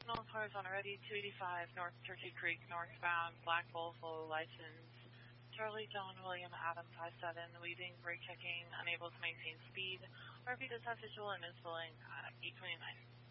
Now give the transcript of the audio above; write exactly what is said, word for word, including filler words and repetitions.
Signal horizontal ready, two eighty-five North Turkey Creek, northbound, Black Buffalo license. Charlie John William Adam five seven, leading, brake checking, unable to maintain speed. R P does have visual and is filling uh, eight twenty-nine.